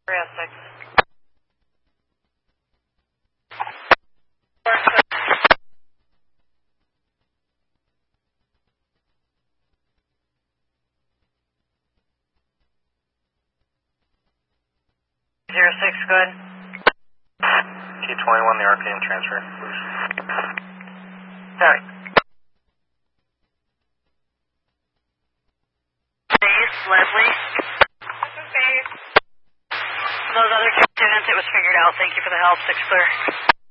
306. 06, go ahead. T21, the RPM transfer, please. Sorry. Dave, Leslie. Okay. Those other two students, it was figured out. Thank you for the help. 6 clear.